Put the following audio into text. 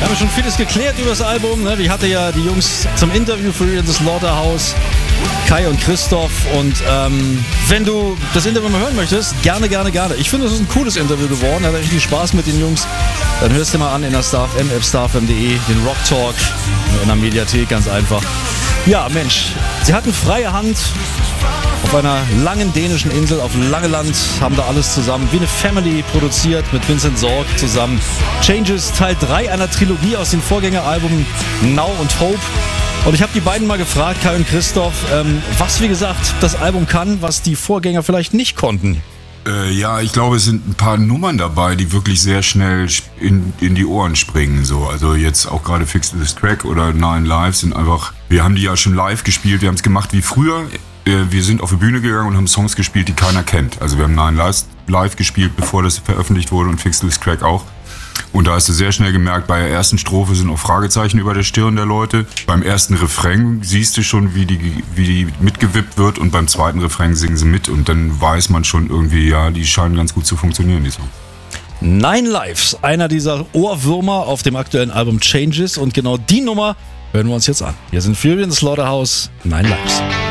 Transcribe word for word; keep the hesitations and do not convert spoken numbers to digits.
haben ja schon vieles geklärt über das Album. Ne? Ich hatte ja die Jungs zum Interview für The Slaughterhouse, Kai und Christoph. Und ähm, wenn du das Interview mal hören möchtest, gerne, gerne, gerne. Ich finde, es ist ein cooles Interview geworden. Hat richtig Spaß mit den Jungs. Dann hörst du mal an in der Star F M, App Star F M punkt de, den Rock Talk in der Mediathek, ganz einfach. Ja, Mensch, sie hatten freie Hand auf einer langen dänischen Insel, auf Langeland, haben da alles zusammen, wie eine Family produziert, mit Vincent Sorg zusammen. Changes, Teil drei einer Trilogie aus den Vorgängeralben Now und Hope. Und ich habe die beiden mal gefragt, Kai und Christoph, ähm, was wie gesagt das Album kann, was die Vorgänger vielleicht nicht konnten. Äh, ja, ich glaube, es sind ein paar Nummern dabei, die wirklich sehr schnell in, in die Ohren springen. So. Also jetzt auch gerade Fix This Track oder Nine Lives sind einfach, wir haben die ja schon live gespielt, wir haben es gemacht wie früher. Wir sind auf die Bühne gegangen und haben Songs gespielt, die keiner kennt. Also wir haben Nine Lives live gespielt, bevor das veröffentlicht wurde, und Fix This Track auch. Und da hast du sehr schnell gemerkt, bei der ersten Strophe sind auch Fragezeichen über der Stirn der Leute. Beim ersten Refrain siehst du schon, wie die, wie die mitgewippt wird, und beim zweiten Refrain singen sie mit, und dann weiß man schon irgendwie, ja, die scheinen ganz gut zu funktionieren, die Songs. Nine Lives, einer dieser Ohrwürmer auf dem aktuellen Album Changes, und genau die Nummer hören wir uns jetzt an. Hier sind Fury and the Slaughterhouse, Nine Lives.